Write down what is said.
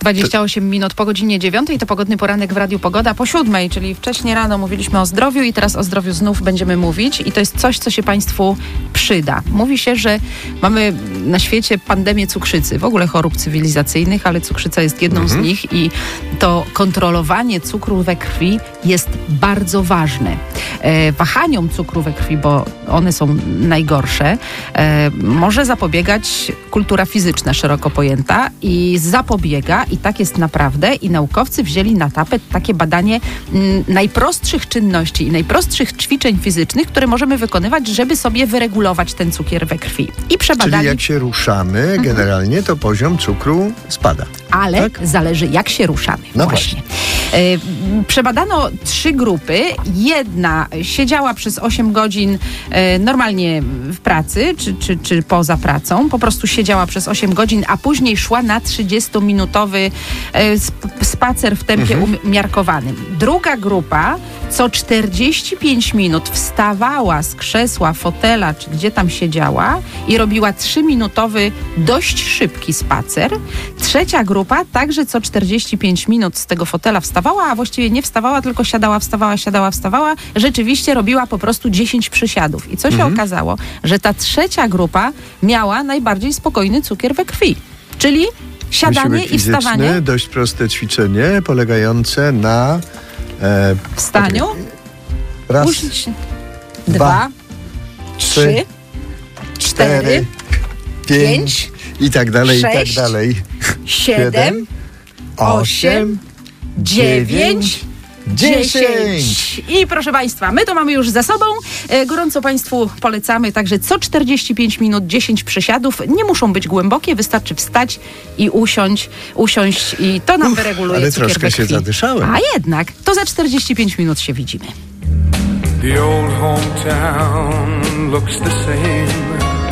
28 minut po godzinie 9 to pogodny poranek w Radiu Pogoda po 7, czyli wcześniej rano mówiliśmy o zdrowiu i teraz o zdrowiu znów będziemy mówić i to jest coś, co się Państwu przyda. Mówi się, że mamy na świecie pandemię cukrzycy, w ogóle chorób cywilizacyjnych, ale cukrzyca jest jedną z nich i to kontrolowanie cukru we krwi jest bardzo ważne. Wahaniom cukru we krwi, bo one są najgorsze, może zapobiegać kultura fizyczna szeroko pojęta i zapobiega, i tak jest naprawdę, i naukowcy wzięli na tapet takie badanie najprostszych czynności i najprostszych ćwiczeń fizycznych, które możemy wykonywać, żeby sobie wyregulować ten cukier we krwi. I przebadali... Czyli jak się ruszamy, generalnie to poziom cukru spada. Ale zależy, jak się ruszamy. No właśnie. Przebadano 3 grupy. Jedna siedziała przez 8 godzin normalnie w pracy, czy poza pracą. Po prostu siedziała przez 8 godzin, a później szła na 30-minutowy spacer w tempie umiarkowanym. Druga grupa co 45 minut wstawała z krzesła, fotela, czy gdzie tam siedziała i robiła 3-minutowy, dość szybki spacer. Trzecia grupa także co 45 minut z tego fotela wstawała, a właściwie nie wstawała, tylko siadała, wstawała. Rzeczywiście robiła po prostu 10 przysiadów. I co się okazało? Że ta trzecia grupa miała najbardziej spokojny cukier we krwi. Czyli siadanie Wysiłek i wstawanie. Fizyczny, dość proste ćwiczenie polegające na wstaniu. Raz, 2, 3, 4, 5 i tak dalej, 6, i tak dalej. 7, 8, 9, 10. I proszę Państwa, my to mamy już za sobą. Gorąco Państwu polecamy także co 45 minut 10 przysiadów. Nie muszą być głębokie, wystarczy wstać i usiąść i to nam wyreguluje ale cukier we troszkę krwi. się zadyszałem. A jednak, to za 45 minut się widzimy. The old hometown looks the same.